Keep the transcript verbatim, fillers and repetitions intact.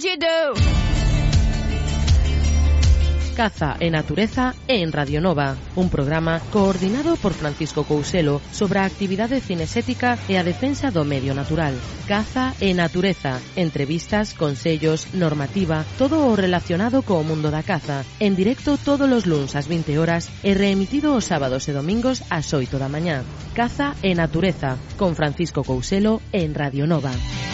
you do? Caza e Natureza en Radio Nova, un programa coordinado por Francisco Couselo sobre a actividade cinesética e a defensa do medio natural. Caza e Natureza, entrevistas, consellos, normativa, todo o relacionado co mundo da caza, en directo todos os luns ás vinte horas e reemitido os sábados e domingos ás oito da mañá. Caza e Natureza, con Francisco Couselo en Radio Nova.